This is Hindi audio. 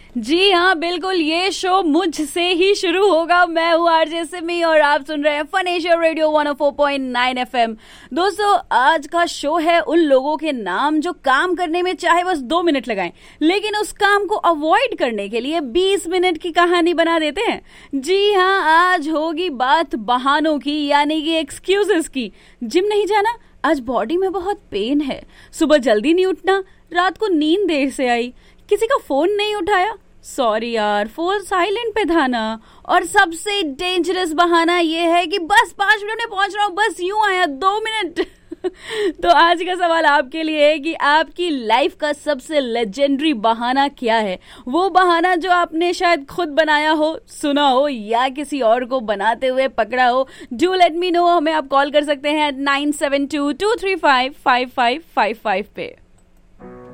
जी हाँ, बिल्कुल, ये शो मुझसे ही शुरू होगा। मैं हूँ आरजे सिमी और आप सुन रहे हैं फन एशिया रेडियो 104.9 एफएम। दोस्तों, आज का शो है उन लोगों के नाम जो काम करने में चाहे बस 2 मिनट लगाएं, लेकिन उस काम को अवॉइड करने के लिए 20 मिनट की कहानी बना देते हैं। जी हाँ, आज होगी बात बहानों की, यानी कि एक्सक्यूजेस की। जिम नहीं जाना, आज बॉडी में बहुत पेन है, सुबह जल्दी नहीं उठना, रात को नींद देर से आई, किसी का फोन नहीं उठाया, सॉरी यार फोन साइलेंट पे था ना, और सबसे डेंजरस बहाना ये है कि बस 5 मिनट में पहुंच रहा हूँ, बस यूं आया 2 मिनट। तो आज का सवाल आपके लिए है कि आपकी लाइफ का सबसे लेजेंडरी बहाना क्या है? वो बहाना जो आपने शायद खुद बनाया हो, सुना हो, या किसी और को बनाते हुए पकड़ा हो। Do let me know. हमें आप कॉल कर सकते हैं 9722355555 पे।